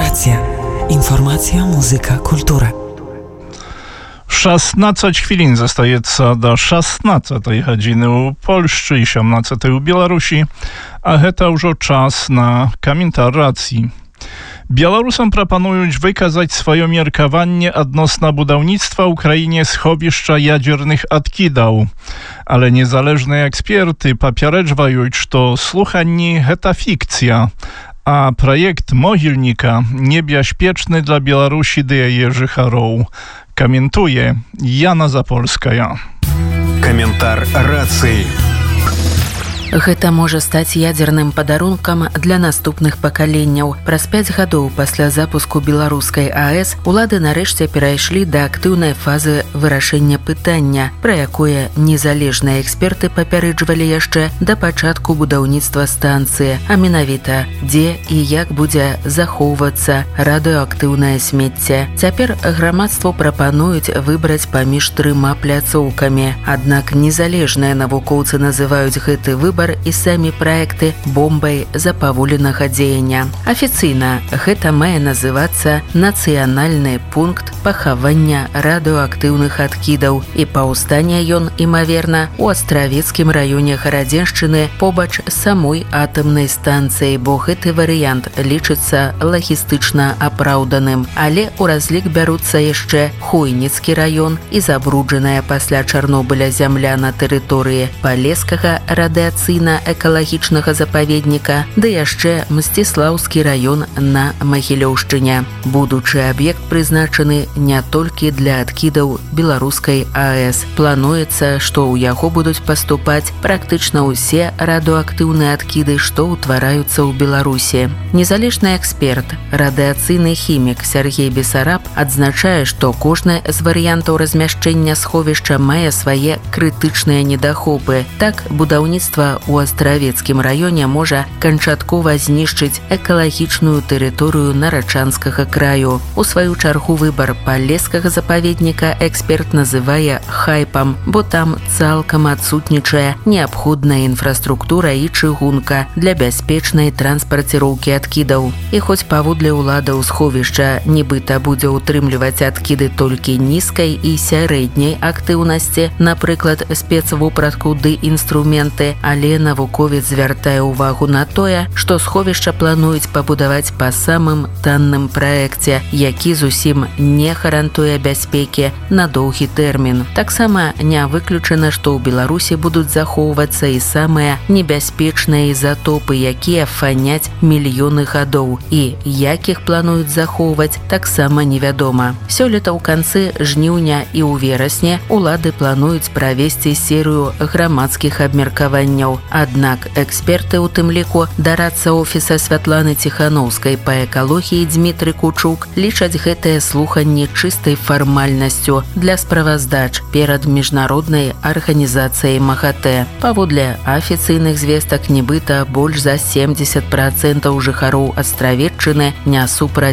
Рація. Інформація, музика, культура. 16 chwilin zostaje do 16 godziny u Polsce i 17 u Białorusi, a to już czas na komentarz racji. Białorusom proponują wykazać swoje mierkowanie odnośnie budownictwa w Ukrainie schowiska jadziernych odkidał. Ale niezależne eksperty papiereczają, że słuchanie to fikcja, a projekt Mogilnika niebezpieczny dla Białorusi Jerzy Haroł. Komentuje Jana Zapolskaja. Каментар рацыі. Гэта можа стаць ядзерным падарункам для наступных пакаленняў. Праз 5 гадоў пасля запуску беларускай АЭС улады нарэшце перайшлі да актыўнай фазы вырашэння пытання, пра якое незалежныя эксперты папярэджвалі яшчэ да пачатку будаўніцтва станцыі, а менавіта, дзе і як будзе захоўвацца радыеактыўнае смецце. Цяпер грамадству прапануюць выбраць паміж 3 пляцоўкамі. Аднак незалежныя навукоўцы называюць гэты выбар і самі праекты бомбай запаволенага дзеяння. Афіцыйна гэта мае называцца нацыянальны пункт пахавання радыеактыўных адкідаў, і паўстане ён, імаверна, у Астравецкім раёне Гарадзеншчыны побач з самой атамнай станцыяй, бо гэты варыянт лічыцца лагістычна апраўданым. Але ў разлік бяруцца яшчэ Хойніцкі раён і забруджаная пасля Чарнобыля зямля на тэрыторыі Палескага радыяцыйна-экалагічнага запаведніка, ды яшчэ Мсціслаўскі раён на Магілёўшчыне. Будучы аб'ект прызначаны не толькі для адкідаў беларускай АЭС. Плануецца, што ў яго будуць паступаць практычна ўсе радыеактыўныя адкіды, што ўтвараюцца ў Беларусі. Незалежны эксперт, радыяцыйны хімік Сергей Бесараб адзначае, што кожны з варыянтаў размяшчэння сховішча мае свае крытычныя недахопы. Так, будаўніцтва ў Астравецкім раёне можа канчаткова знішчыць экалагічную тэрыторыю Нарачанскага краю. У сваю чаргу выбар Палескага запаведніка эксперт называе хайпам, бо там цалкам адсутнічае неабходная інфраструктура і чыгунка для бяспечнай транспарціроўкі адкідаў. І хоць паводле ўладаў сховішча нібыта будзе ўтрымліваць адкіды толькі нізкай і сярэдняй актыўнасці, напрыклад, спецвопратку ды інструменты, але навуковец звяртае ўвагу на тое, што сховішча плануюць пабудаваць па самым танным праекце, які зусім не гарантуе бяспекі на доўгі тэрмін. Таксама не выключана, што ў Беларусі будуць захоўвацца і самыя небяспечныя ізатопы, якія фаняць мільёны гадоў, і якіх плануюць захоўваць, таксама невядома. Сёлета ў канцы жніўня і ў верасні улады плануюць правесці серыю грамадскіх абмеркаванняў. Аднак эксперты, у тым ліку дарадца офіса Святланы Ціханаўскай па экалогіі Дмітрый Кучук, лічаць гэтае слуханне чыстай фармальнасцю для справаздач перад міжнароднай арганізацыяй МАГАТЭ. Паводле афіцыйных звестак, нібыта больш за 70% жыхароў Астравеччыны не супраць